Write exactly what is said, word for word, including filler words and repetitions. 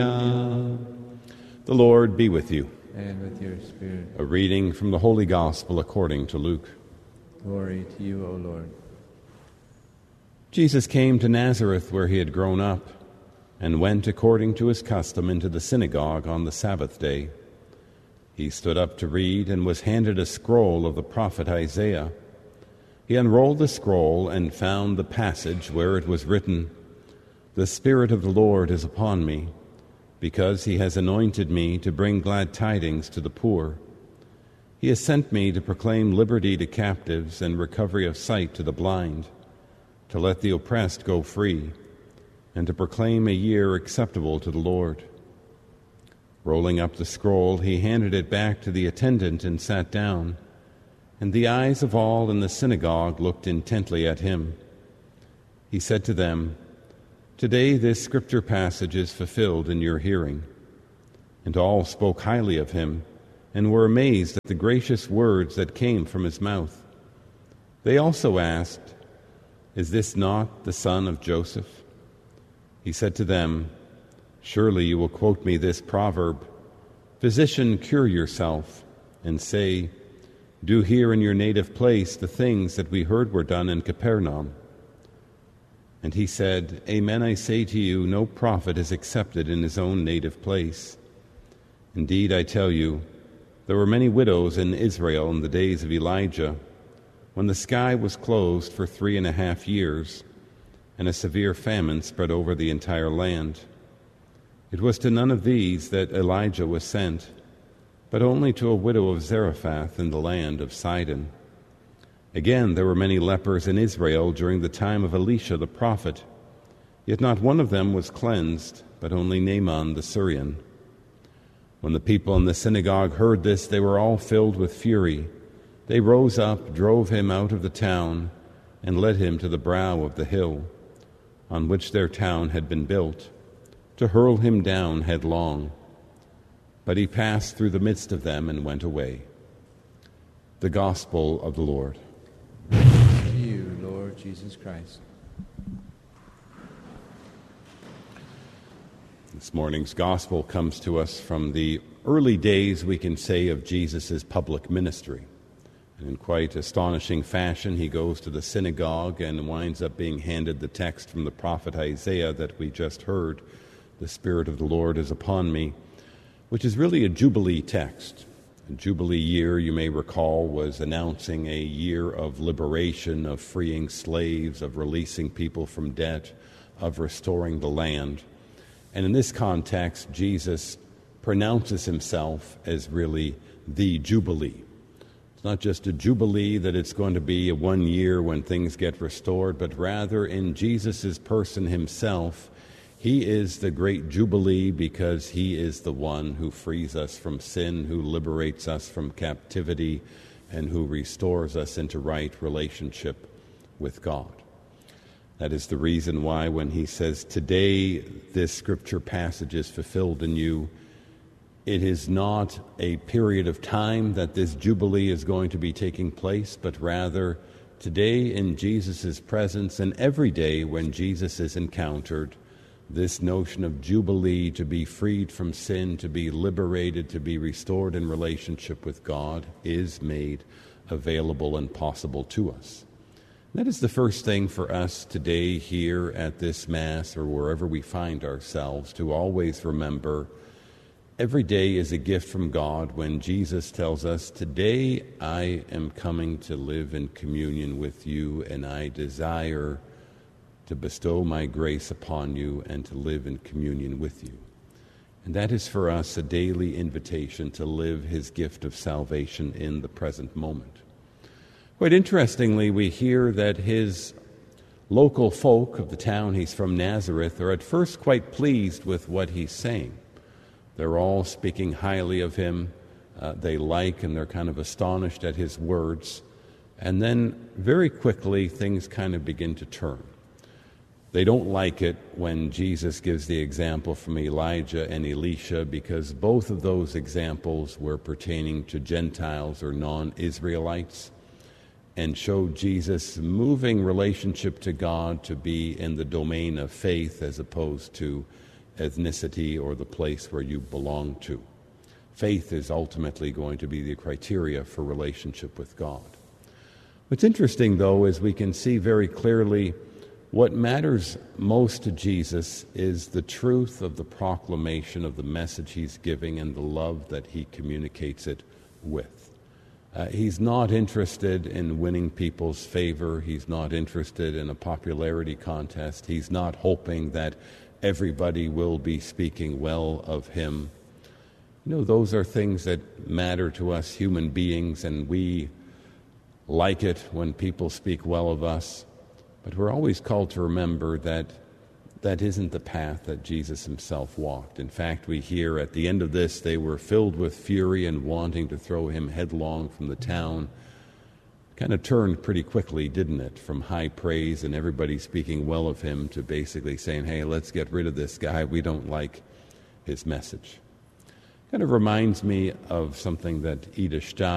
The Lord be with you. And with your spirit. A reading from the Holy Gospel according to Luke. Glory to you, O Lord. Jesus came to Nazareth where he had grown up, and went according to his custom into the synagogue on the Sabbath day. He stood up to read and was handed a scroll of the prophet Isaiah. He unrolled the scroll and found the passage where it was written, "The Spirit of the Lord is upon me, because he has anointed me to bring glad tidings to the poor. He has sent me to proclaim liberty to captives and recovery of sight to the blind, to let the oppressed go free, and to proclaim a year acceptable to the Lord." Rolling up the scroll, he handed it back to the attendant and sat down, and the eyes of all in the synagogue looked intently at him. He said to them, "Today this scripture passage is fulfilled in your hearing." And all spoke highly of him, and were amazed at the gracious words that came from his mouth. They also asked, "Is this not the son of Joseph?" He said to them, "Surely you will quote me this proverb, 'Physician, cure yourself,' and say, 'Do here in your native place the things that we heard were done in Capernaum.'" And he said, "Amen, I say to you, no prophet is accepted in his own native place. Indeed, I tell you, there were many widows in Israel in the days of Elijah, when the sky was closed for three and a half years, and a severe famine spread over the entire land. It was to none of these that Elijah was sent, but only to a widow of Zarephath in the land of Sidon. Again, there were many lepers in Israel during the time of Elisha the prophet, yet not one of them was cleansed, but only Naaman the Syrian. When the people in the synagogue heard this, they were all filled with fury. They rose up, drove him out of the town, and led him to the brow of the hill, on which their town had been built, to hurl him down headlong. But he passed through the midst of them and went away. The Gospel of the Lord. To you, Lord Jesus Christ. This morning's Gospel comes to us from the early days, we can say, of Jesus' public ministry. And in quite astonishing fashion, he goes to the synagogue and winds up being handed the text from the prophet Isaiah that we just heard, "The Spirit of the Lord is upon me," which is really a Jubilee text. A Jubilee year, you may recall, was announcing a year of liberation, of freeing slaves, of releasing people from debt, of restoring the land. And in this context, Jesus pronounces himself as really the Jubilee. It's not just a Jubilee that it's going to be a one year when things get restored, but rather in Jesus' person himself, he is the great Jubilee because he is the one who frees us from sin, who liberates us from captivity, and who restores us into right relationship with God. That is the reason why when he says, "Today this scripture passage is fulfilled in you," it is not a period of time that this Jubilee is going to be taking place, but rather today in Jesus' presence and every day when Jesus is encountered, this notion of Jubilee, to be freed from sin, to be liberated, to be restored in relationship with God, is made available and possible to us. That is the first thing for us today here at this Mass or wherever we find ourselves, to always remember every day is a gift from God when Jesus tells us, "Today I am coming to live in communion with you, and I desire to bestow my grace upon you and to live in communion with you." And that is for us a daily invitation to live his gift of salvation in the present moment. Quite interestingly, we hear that his local folk of the town he's from, Nazareth, are at first quite pleased with what he's saying. They're all speaking highly of him. Uh, they like and they're kind of astonished at his words. And then very quickly things kind of begin to turn. They don't like it when Jesus gives the example from Elijah and Elisha, because both of those examples were pertaining to Gentiles or non-Israelites and showed Jesus' moving relationship to God to be in the domain of faith as opposed to ethnicity or the place where you belong to. Faith is ultimately going to be the criteria for relationship with God. What's interesting, though, is we can see very clearly what matters most to Jesus is the truth of the proclamation of the message he's giving and the love that he communicates it with. Uh, he's not interested in winning people's favor. He's not interested in a popularity contest. He's not hoping that everybody will be speaking well of him. You know, those are things that matter to us human beings, and we like it when people speak well of us. But we're always called to remember that that isn't the path that Jesus himself walked. In fact, we hear at the end of this, they were filled with fury and wanting to throw him headlong from the town. Kind of turned pretty quickly, didn't it, from high praise and everybody speaking well of him to basically saying, hey, let's get rid of this guy. We don't like his message. Kind of reminds me of something that Edith Stein